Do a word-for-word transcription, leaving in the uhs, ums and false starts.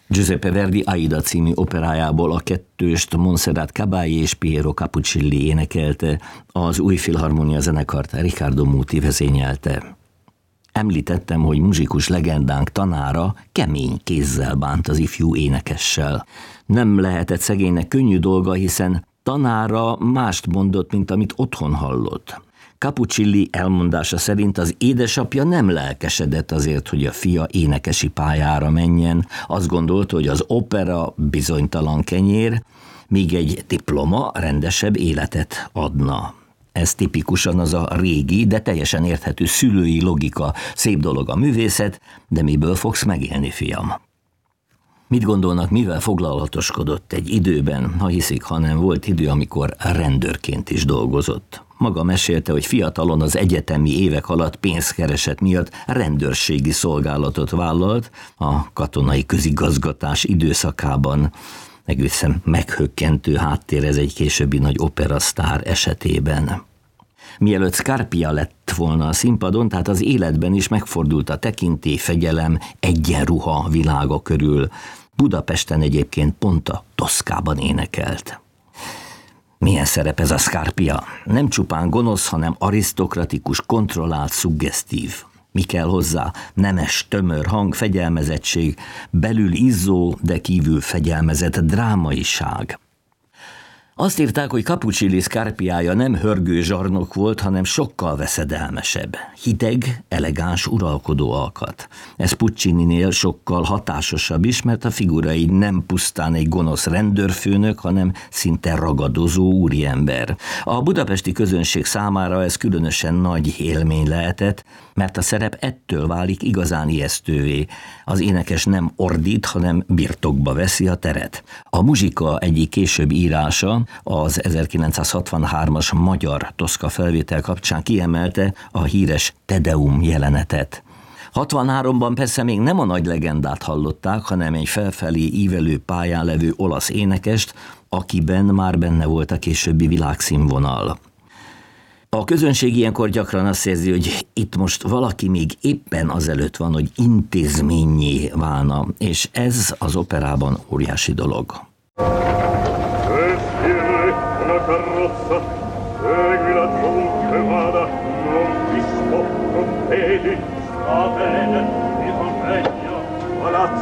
Giuseppe Verdi Aida című operájából a kettőst Montserrat Caballé és Piero Capuccilli énekelte, az új filharmónia zenekart Riccardo Muti vezényelte. Említettem, hogy muzsikus legendánk tanára kemény kézzel bánt az ifjú énekessel. Nem lehetett szegénynek könnyű dolga, hiszen tanára mást mondott, mint amit otthon hallott. Capuccilli elmondása szerint az édesapja nem lelkesedett azért, hogy a fia énekesi pályára menjen. Azt gondolta, hogy az opera bizonytalan kenyér, míg egy diploma rendesebb életet adna. Ez tipikusan az a régi, de teljesen érthető szülői logika. Szép dolog a művészet, de miből fogsz megélni, fiam? Mit gondolnak, mivel foglalatoskodott egy időben, ha hiszik, hanem volt idő, amikor rendőrként is dolgozott. Maga mesélte, hogy fiatalon az egyetemi évek alatt pénzkereset miatt rendőrségi szolgálatot vállalt a katonai közigazgatás időszakában. Egészen meghökkentő háttér ez egy későbbi nagy operasztár esetében. Mielőtt Scarpia lett volna a színpadon, tehát az életben is megfordult a tekintély, fegyelem, egyenruha világa körül. Budapesten egyébként pont a Toszkában énekelt. Milyen szerep ez a Scarpia? Nem csupán gonosz, hanem arisztokratikus, kontrollált, szuggesztív. Mi kell hozzá? Nemes, tömör hang, fegyelmezettség, belül izzó, de kívül fegyelmezett drámaiság. Azt írták, hogy Capuccilli Scarpiája nem hörgő zsarnok volt, hanem sokkal veszedelmesebb. Hideg, elegáns, uralkodó alkat. Ez Puccininél sokkal hatásosabb is, mert a figurai nem pusztán egy gonosz rendőrfőnök, hanem szinte ragadozó úriember. A budapesti közönség számára ez különösen nagy élmény lehetett, mert a szerep ettől válik igazán ijesztővé. Az énekes nem ordít, hanem birtokba veszi a teret. A muzsika egyik később írása, az ezerkilencszázhatvanhármas magyar Toszka felvétel kapcsán kiemelte a híres Te Deum jelenetet. hatvanháromban persze még nem a nagy legendát hallották, hanem egy felfelé ívelő pályán levő olasz énekest, akiben már benne volt a későbbi világszínvonal. A közönség ilyenkor gyakran azt érzi, hogy itt most valaki még éppen azelőtt van, hogy intézménnyé válna, és ez az operában óriási dolog. Carrozza, segui la tua vada, non visto, non vedi, sta bene, mi convegno, palazzo.